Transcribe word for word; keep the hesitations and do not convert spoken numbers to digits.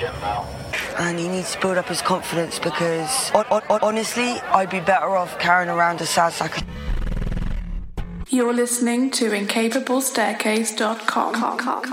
And he needs to build up his confidence because, on, on, honestly, I'd be better off carrying around a sad sack of... You're listening to incapable staircase dot com.